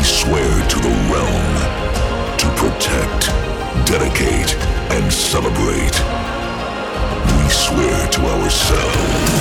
We swear to the realm to protect, dedicate, and celebrate. We swear to ourselves.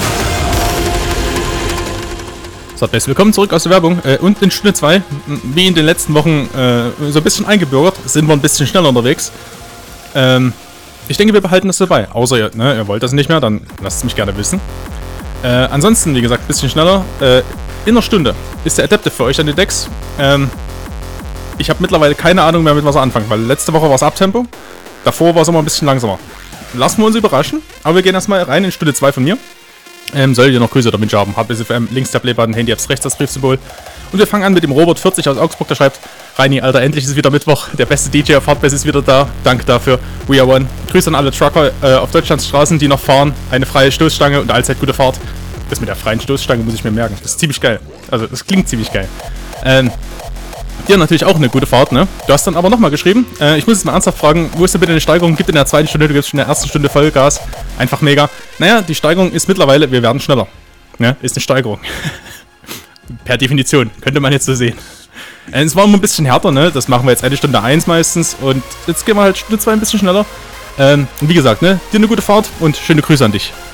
So, best willkommen zurück aus der Werbung. Und in Stunde 2, wie in den letzten Wochen so ein bisschen eingebürgert, sind wir ein bisschen schneller unterwegs. Ich denke, wir behalten das dabei. Außer ihr wollt das nicht mehr, dann lasst es mich gerne wissen. Ansonsten, wie gesagt, ein bisschen schneller. In einer Stunde ist der Adaptive für euch an den Decks. Ich habe mittlerweile keine Ahnung mehr, mit was er anfangen, weil letzte Woche war es Abtempo. Davor war es immer ein bisschen langsamer. Lassen wir uns überraschen, aber wir gehen erstmal rein in Stunde 2 von mir. Solltet ihr noch Grüße oder Wünsche haben, HBSFM, links der Playbutton, Handy-Apps, rechts das Briefsymbol. Und wir fangen an mit dem Robert40 aus Augsburg, der schreibt: Reini, Alter, endlich ist wieder Mittwoch, der beste DJ auf Hardbass ist wieder da, danke dafür, we are one. Grüße an alle Trucker auf Deutschlands Straßen, die noch fahren, eine freie Stoßstange und allzeit gute Fahrt. Das mit der freien Stoßstange muss ich mir merken, das ist ziemlich geil, also das klingt ziemlich geil. Dir natürlich auch eine gute Fahrt, ne? Du hast dann aber nochmal geschrieben, ich muss jetzt mal ernsthaft fragen, wo ist denn bitte eine Steigerung? Gibt in der zweiten Stunde, du gibst schon in der ersten Stunde Vollgas. Einfach mega. Naja, die Steigerung ist mittlerweile, wir werden schneller. Ne? Ist eine Steigerung. Per Definition, könnte man jetzt so sehen. Es war immer ein bisschen härter, ne? Das machen wir jetzt eine Stunde 1 meistens und jetzt gehen wir halt Stunde 2 ein bisschen schneller. Und wie gesagt, ne? Dir eine gute Fahrt und schöne Grüße an dich.